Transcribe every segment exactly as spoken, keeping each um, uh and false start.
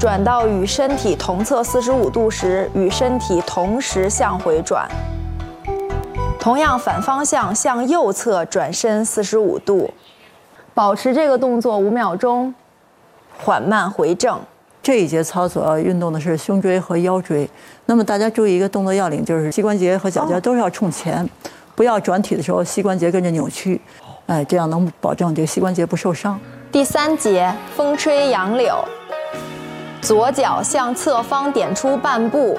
转到与身体同侧四十五度时，与身体同时向回转。同样反方向向右侧转身四十五度，保持这个动作五秒钟，缓慢回正。 这一节操所运动的是胸椎和腰椎。那么大家注意一个动作要领，就是膝关节和脚尖都是要冲前，不要转体的时候膝关节跟着扭曲，哎，这样能保证这个膝关节不受伤。 第三节风吹杨柳，左脚向侧方点出半步，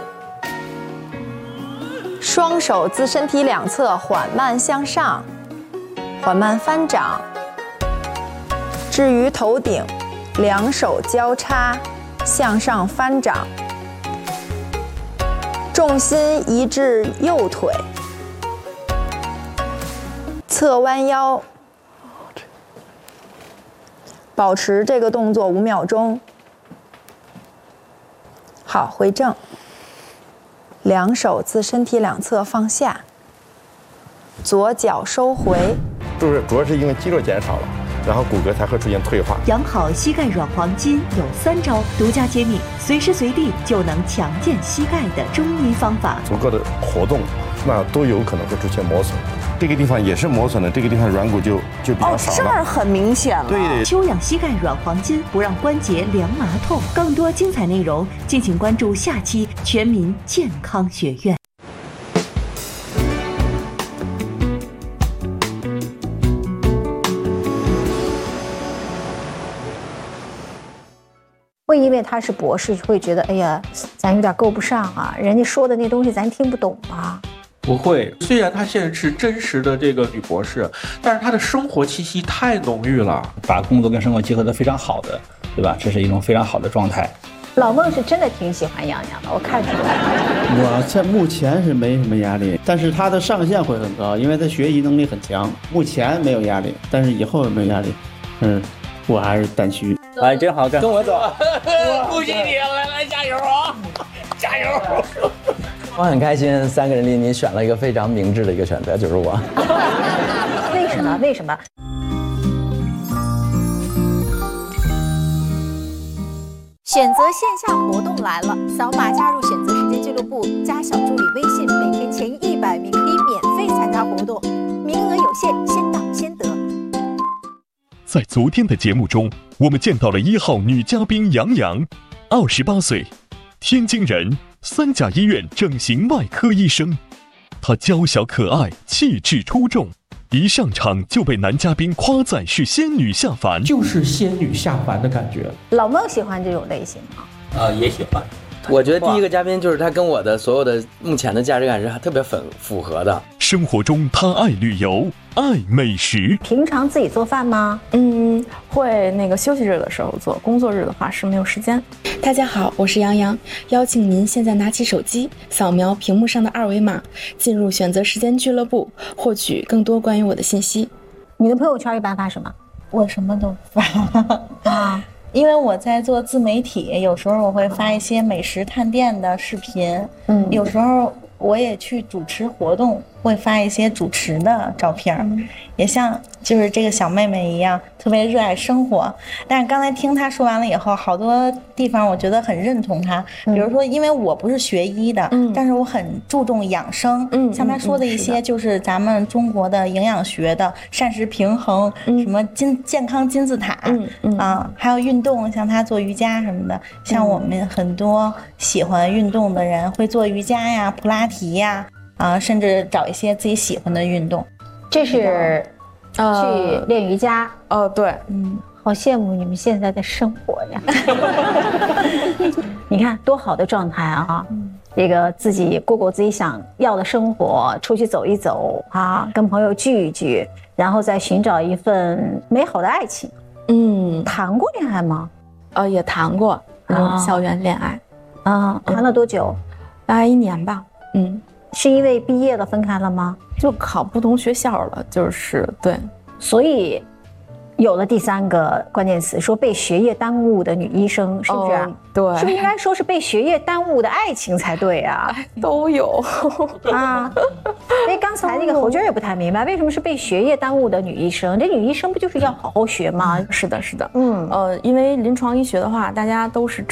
双手自身体两侧缓慢向上，缓慢翻掌，置于头顶，两手交叉向上翻掌，重心移至右腿，侧弯腰，保持这个动作五秒钟。好，回正，两手自身体两侧放下，左脚收回。 就是主要是因为肌肉减少了，然后骨骼才会出现退化。 养好膝盖软黄金有三招，独家揭秘，随时随地就能强健膝盖的中医方法。 足够的活动，那都有可能会出现磨损。这个地方也是磨损的，这个地方软骨就就比较少了。 哦，这儿很明显了。 对， 休养膝盖软黄金，不让关节凉麻痛。更多精彩内容，敬请关注下期全民健康学院。 会因为他是博士，会觉得哎呀，咱有点够不上啊，人家说的那东西咱听不懂啊。 不会，虽然她现在是真实的这个女博士，但是她的生活气息太浓郁了， 把工作跟生活结合得非常好的，对吧？这是一种非常好的状态。 老孟是真的挺喜欢杨洋的，我看出来了。 我在目前是没什么压力，但是他的上限会很高，因为他学习能力很强。目前没有压力，但是以后有没有压力？嗯，我还是胆虚。 哎，真好，跟我走。 恭喜你，来来加油啊！加油！ 我很开心，三个人里你选了一个非常明智的一个选择，就是我。 为什么？为什么？ 选择线下活动来了，扫码加入选择时间俱乐部，加小助理微信，每天前一百名可以免费参加活动，名额有限，先到先得。 在昨天的节目中，我们见到了一号女嘉宾杨洋，二十八岁，天津人，三甲医院整形外科医生。她娇小可爱，气质出众，一上场就被男嘉宾夸赞是仙女下凡， 就是仙女下凡的感觉。 老孟喜欢这种类型吗？ 啊、呃，也喜欢。 我觉得第一个嘉宾就是他跟我的所有的目前的价值感是特别符符合的。 生活中他爱旅游，爱美食。 平常自己做饭吗？ 嗯，会那个休息日的时候做，工作日的话是没有时间。 大家好，我是杨洋，邀请您现在拿起手机，扫描屏幕上的二维码，进入选择时间俱乐部，获取更多关于我的信息。 你的朋友圈一般发什么？ 我什么都发啊。因为我在做自媒体，有时候我会发一些美食探店的视频，嗯，有时候我也去主持活动，会发一些主持的照片，嗯，也像就是这个小妹妹一样，特别热爱生活。但是刚才听她说完了以后，好多地方我觉得很认同她，比如说，因为我不是学医的，嗯，但是我很注重养生，嗯，像她说的一些就是咱们中国的营养学的膳食平衡，嗯，什么金健康金字塔，嗯嗯啊，还有运动，像她做瑜伽什么的，像我们很多喜欢运动的人会做瑜伽呀、普拉提呀，啊，甚至找一些自己喜欢的运动。 这是去练瑜伽。 哦、呃，对， 嗯，好羡慕你们现在的生活呀！你看多好的状态啊！嗯，这个自己过过自己想要的生活，出去走一走啊，跟朋友聚一聚，然后再寻找一份美好的爱情。 嗯， 谈过恋爱吗？ 呃，也谈过，嗯，校园恋爱。 啊，谈了多久？ 大概一年吧。嗯， 是因为毕业了分开了吗？ 就考不同学校了，就是对， 所以有了第三个关键词，说被学业耽误的女医生，是不是？哦、 对， 是不是应该说是被学业耽误的爱情才对啊？ 哎、都有啊。哎，刚才那个侯军也不太明白，为什么是被学业耽误的女医生？这女医生不就是要好好学吗？ 是的，是的，嗯，呃，因为临床医学的话，大家都是